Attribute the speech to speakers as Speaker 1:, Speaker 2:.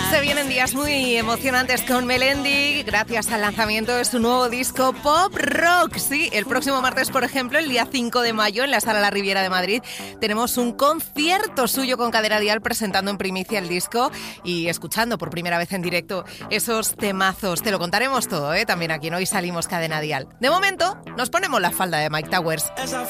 Speaker 1: Se vienen días muy emocionantes con Melendi, gracias al lanzamiento de su nuevo disco Pop Rock. Sí, el próximo martes, por ejemplo, el día 5 de mayo, en la Sala La Riviera de Madrid, tenemos un concierto suyo con Cadena Dial presentando en primicia el disco y escuchando por primera vez en directo esos temazos. Te lo contaremos todo, también aquí en Hoy Salimos Cadena Dial. De momento, nos ponemos la falda de Mike Towers.